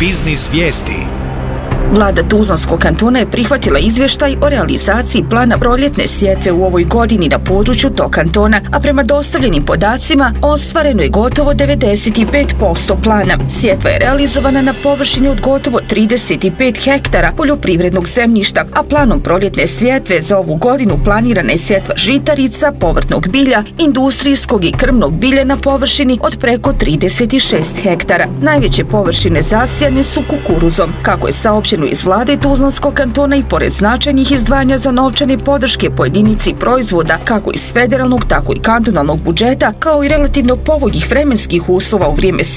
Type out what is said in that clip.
Biznis vijesti. Vlada Tuzlanskog kantona je prihvatila izvještaj o realizaciji plana proljetne sjetve u ovoj godini na području tog kantona, a prema dostavljenim podacima ostvareno je gotovo 95% plana. Sjetva je realizovana na površini od gotovo 35 hektara poljoprivrednog zemljišta, a planom proljetne sjetve za ovu godinu planirana je sjetva žitarica, povrtnog bilja, industrijskog i krmnog bilja na površini od preko 36 hektara. Najveće površine zasijane su kukuruzom. Kako je saopćeno iz vlade Tuzlanskog kantona, i pored značajnih izdvajanja za novčane podrške po jedinici proizvoda kako iz federalnog tako i kantonalnog budžeta, kao i relativno povoljnih vremenskih uslova u vrijeme